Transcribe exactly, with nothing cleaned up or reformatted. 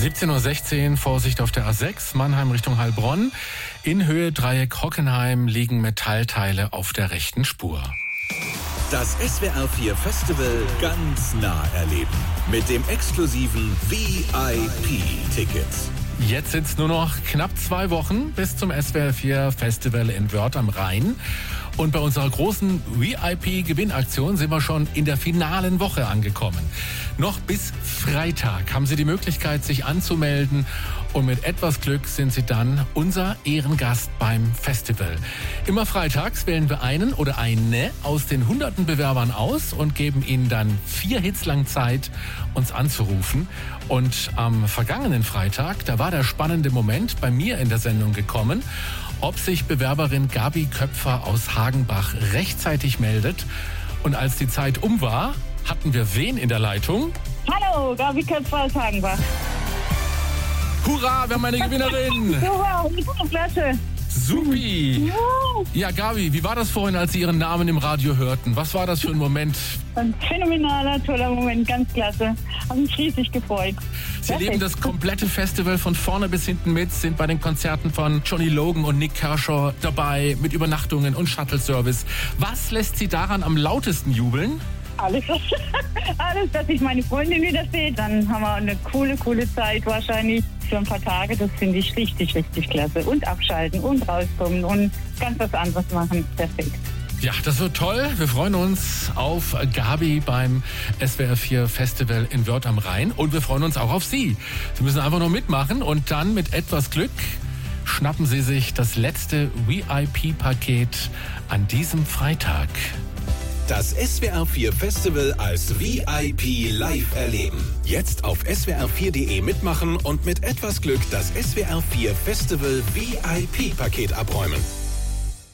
siebzehn Uhr sechzehn, Vorsicht auf der A sechs, Mannheim Richtung Heilbronn. In Höhe Dreieck Hockenheim liegen Metallteile auf der rechten Spur. Das S W R vier Festival ganz nah erleben. Mit dem exklusiven V I P-Ticket. Jetzt sind es nur noch knapp zwei Wochen bis zum S W R vier Festival in Wörth am Rhein. Und bei unserer großen V I P-Gewinnaktion sind wir schon in der finalen Woche angekommen. Noch bis Freitag haben Sie die Möglichkeit, sich anzumelden. Und mit etwas Glück sind Sie dann unser Ehrengast beim Festival. Immer freitags wählen wir einen oder eine aus den hunderten Bewerbern aus und geben Ihnen dann vier Hits lang Zeit, uns anzurufen. Und am vergangenen Freitag, da war der spannende Moment bei mir in der Sendung gekommen, ob sich Bewerberin Gabi Köpfer aus Hagenbach rechtzeitig meldet. Und als die Zeit um war, hatten wir wen in der Leitung? Hallo, Gabi Köpfer aus Hagenbach. Hurra, wir haben eine Gewinnerin. Hurra, klasse. Supi. Ja, Gabi, wie war das vorhin, als Sie Ihren Namen im Radio hörten? Was war das für ein Moment? Ein phänomenaler, toller Moment, ganz klasse. Habe mich riesig gefreut. Sie Perfekt. leben das komplette Festival von vorne bis hinten mit, sind bei den Konzerten von Johnny Logan und Nick Kershaw dabei, mit Übernachtungen und Shuttle-Service. Was lässt Sie daran am lautesten jubeln? Alles, alles, dass ich meine Freundin wieder sehe. Dann haben wir eine coole, coole Zeit wahrscheinlich für ein paar Tage. Das finde ich richtig, richtig klasse. Und abschalten und rauskommen und ganz was anderes machen. Perfekt. Ja, das wird toll. Wir freuen uns auf Gabi beim S W R vier Festival in Wörth am Rhein. Und wir freuen uns auch auf Sie. Sie müssen einfach nur mitmachen und dann mit etwas Glück schnappen Sie sich das letzte V I P-Paket an diesem Freitag. Das S W R vier Festival als V I P live erleben. Jetzt auf S W R vier punkt de mitmachen und mit etwas Glück das S W R vier Festival V I P-Paket abräumen.